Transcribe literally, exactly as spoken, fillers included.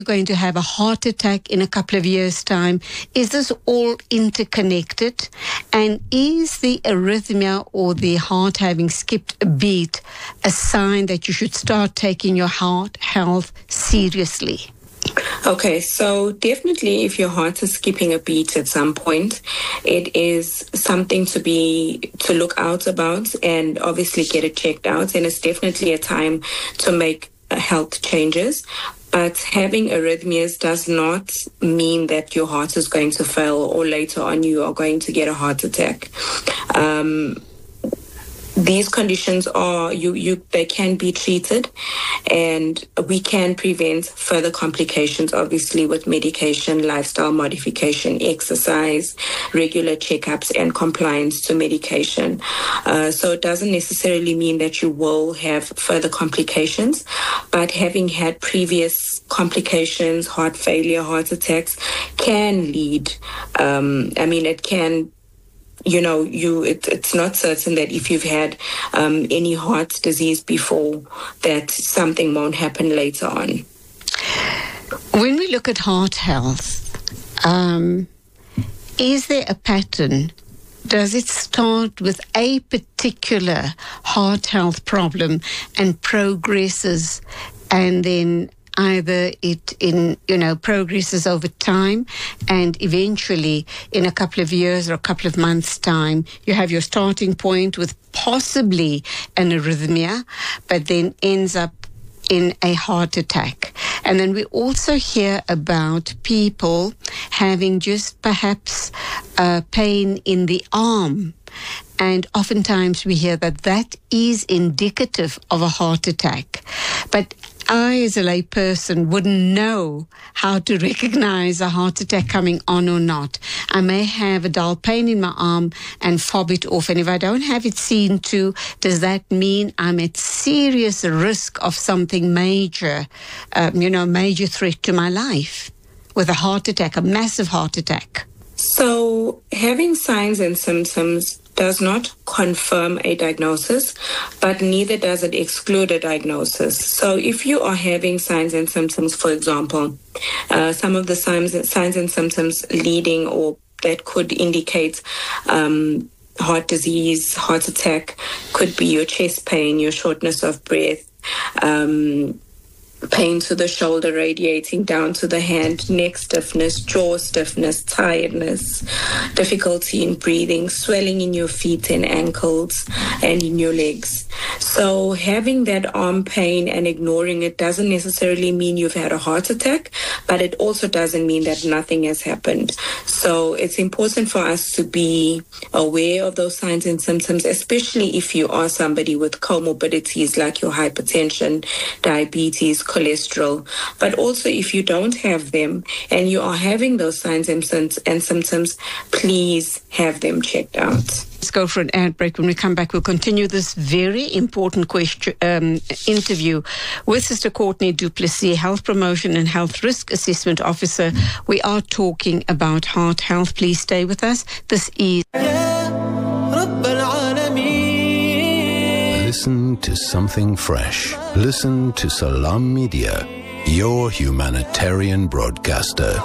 going to have a heart attack in a couple of years' time. Is this all interconnected? And is the arrhythmia or the heart having skipped a beat a sign that you should start taking your heart health seriously? Okay, so definitely if your heart is skipping a beat at some point, it is something to be, to look out about and obviously get it checked out. And it's definitely a time to make health changes. But having arrhythmias does not mean that your heart is going to fail or later on you are going to get a heart attack. Um, These conditions are, you, you, they can be treated, and we can prevent further complications, obviously, with medication, lifestyle modification, exercise, regular checkups, and compliance to medication. Uh, so it doesn't necessarily mean that you will have further complications, but having had previous complications, heart failure, heart attacks, can lead, um, I mean, it can You know, you it, it's not certain that if you've had um, any heart disease before, that something won't happen later on. When we look at heart health, um, is there a pattern? Does it start with a particular heart health problem and progresses, and then either it in you know progresses over time, and eventually in a couple of years or a couple of months' time you have your starting point with possibly an arrhythmia, but then ends up in a heart attack? And then we also hear about people having just perhaps uh, pain in the arm. And oftentimes we hear that that is indicative of a heart attack. But I, as a lay person, wouldn't know how to recognize a heart attack coming on or not. I may have a dull pain in my arm and fob it off. And if I don't have it seen to, does that mean I'm at serious risk of something major, um, you know, major threat to my life with a heart attack, a massive heart attack? So having signs and symptoms does not confirm a diagnosis, but neither does it exclude a diagnosis. So if you are having signs and symptoms, for example, uh, some of the signs, signs and symptoms leading or that could indicate um, heart disease, heart attack, could be your chest pain, your shortness of breath, um, pain to the shoulder radiating down to the hand, neck stiffness, jaw stiffness, tiredness, difficulty in breathing, swelling in your feet and ankles and in your legs. So having that arm pain and ignoring it doesn't necessarily mean you've had a heart attack, but it also doesn't mean that nothing has happened. So it's important for us to be aware of those signs and symptoms, especially if you are somebody with comorbidities like your hypertension, diabetes, cholesterol, but also if you don't have them and you are having those signs and symptoms, please have them checked out. Let's go for an ad break. When we come back, we'll continue this very important question, um, interview with Sister Courtney du Plessis, Health Promotion and Health Risk Assessment Officer. We are talking about heart health. Please stay with us. This is... Listen to something fresh. Listen to Salam Media, your humanitarian broadcaster.